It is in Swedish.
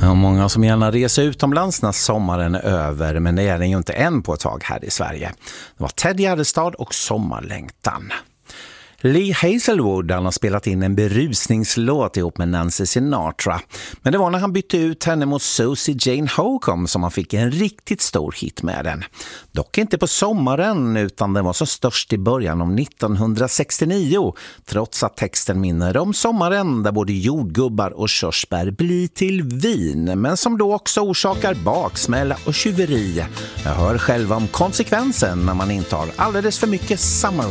Ja, många som gärna reser utomlands när sommaren är över, men det är den ju inte än på ett tag här i Sverige. Det var Ted Gärdestad och Sommarlängtan. Lee Hazelwood har spelat in en berusningslåt ihop med Nancy Sinatra. Men det var när han bytte ut henne mot Susie Jane Holcomb som han fick en riktigt stor hit med den. Dock inte på sommaren, utan den var så störst i början av 1969, trots att texten minner om sommaren där både jordgubbar och körsbär blir till vin, men som då också orsakar baksmälla och tjuveri. Jag hör själv om konsekvensen när man intar alldeles för mycket summer